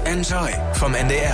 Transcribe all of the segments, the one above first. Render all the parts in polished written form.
Enjoy vom NDR.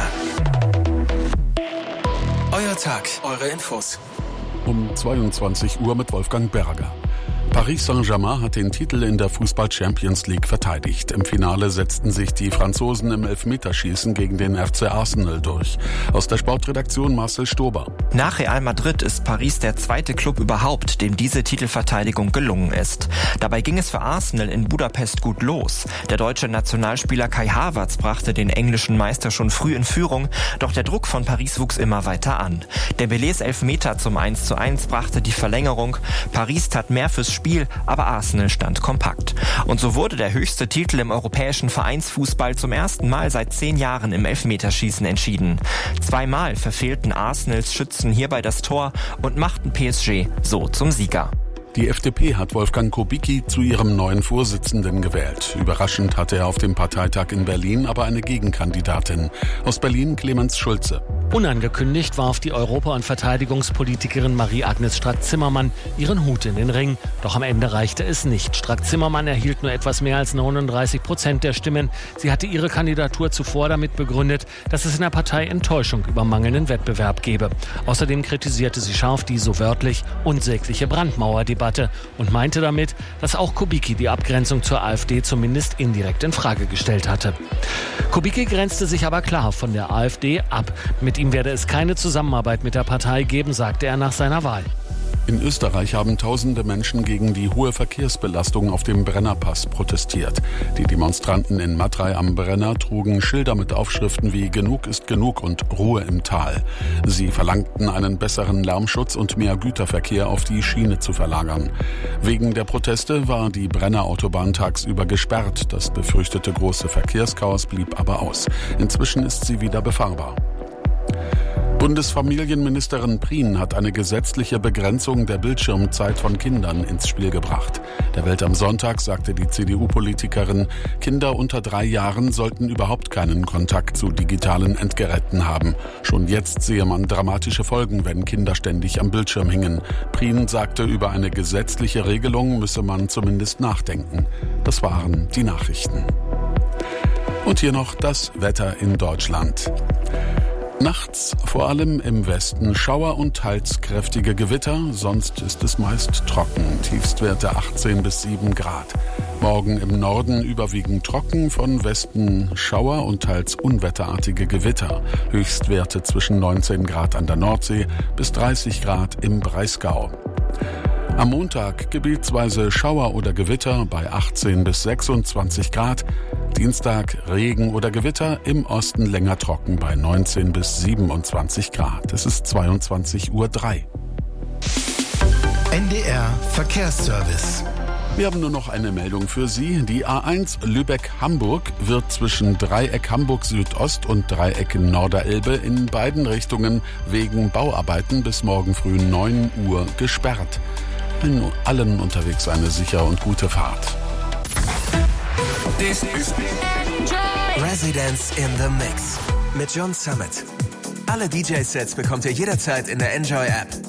Euer Tag, eure Infos. Um 22 Uhr mit Wolfgang Berger. Paris Saint-Germain hat den Titel in der Fußball-Champions League verteidigt. Im Finale setzten sich die Franzosen im Elfmeterschießen gegen den FC Arsenal durch. Aus der Sportredaktion Marcel Stober. Nach Real Madrid ist Paris der zweite Club überhaupt, dem diese Titelverteidigung gelungen ist. Dabei ging es für Arsenal in Budapest gut los. Der deutsche Nationalspieler Kai Havertz brachte den englischen Meister schon früh in Führung, doch der Druck von Paris wuchs immer weiter an. Dembélés Elfmeter zum 1:1 brachte die Verlängerung. Paris tat mehr fürs Spiel, aber Arsenal stand kompakt. Und so wurde der höchste Titel im europäischen Vereinsfußball zum ersten Mal seit 10 Jahren im Elfmeterschießen entschieden. 2-mal verfehlten Arsenals Schützen hierbei das Tor und machten PSG so zum Sieger. Die FDP hat Wolfgang Kubicki zu ihrem neuen Vorsitzenden gewählt. Überraschend hatte er auf dem Parteitag in Berlin aber eine Gegenkandidatin. Aus Berlin Clemens Schulze. Unangekündigt warf die Europa- und Verteidigungspolitikerin Marie-Agnes Strack-Zimmermann ihren Hut in den Ring. Doch am Ende reichte es nicht. Strack-Zimmermann erhielt nur etwas mehr als 39% der Stimmen. Sie hatte ihre Kandidatur zuvor damit begründet, dass es in der Partei Enttäuschung über mangelnden Wettbewerb gebe. Außerdem kritisierte sie scharf die, so wörtlich, unsägliche Brandmauerdebatte und meinte damit, dass auch Kubicki die Abgrenzung zur AfD zumindest indirekt in Frage gestellt hatte. Kubicki grenzte sich aber klar von der AfD ab. Mit ihm werde es keine Zusammenarbeit mit der Partei geben, sagte er nach seiner Wahl. In Österreich haben tausende Menschen gegen die hohe Verkehrsbelastung auf dem Brennerpass protestiert. Die Demonstranten in Matrei am Brenner trugen Schilder mit Aufschriften wie „Genug ist genug" und „Ruhe im Tal". Sie verlangten einen besseren Lärmschutz und mehr Güterverkehr auf die Schiene zu verlagern. Wegen der Proteste war die Brennerautobahn tagsüber gesperrt. Das befürchtete große Verkehrschaos blieb aber aus. Inzwischen ist sie wieder befahrbar. Bundesfamilienministerin Prien hat eine gesetzliche Begrenzung der Bildschirmzeit von Kindern ins Spiel gebracht. Der Welt am Sonntag sagte die CDU-Politikerin, Kinder unter 3 Jahren sollten überhaupt keinen Kontakt zu digitalen Endgeräten haben. Schon jetzt sehe man dramatische Folgen, wenn Kinder ständig am Bildschirm hingen. Prien sagte, über eine gesetzliche Regelung müsse man zumindest nachdenken. Das waren die Nachrichten. Und hier noch das Wetter in Deutschland. Nachts vor allem im Westen Schauer und teils kräftige Gewitter, sonst ist es meist trocken. Tiefstwerte 18 bis 7 Grad. Morgen im Norden überwiegend trocken, von Westen Schauer und teils unwetterartige Gewitter. Höchstwerte zwischen 19 Grad an der Nordsee bis 30 Grad im Breisgau. Am Montag gebietsweise Schauer oder Gewitter bei 18 bis 26 Grad. Dienstag Regen oder Gewitter, im Osten länger trocken bei 19 bis 27 Grad. Es ist 22:03 Uhr. NDR Verkehrsservice. Wir haben nur noch eine Meldung für Sie. Die A1 Lübeck-Hamburg wird zwischen Dreieck Hamburg Südost und Dreieck Norderelbe in beiden Richtungen wegen Bauarbeiten bis morgen früh 9 Uhr gesperrt. Allen unterwegs eine sichere und gute Fahrt. This is Residence in the Mix mit John Summit. Alle DJ-Sets bekommt ihr jederzeit in der Enjoy-App.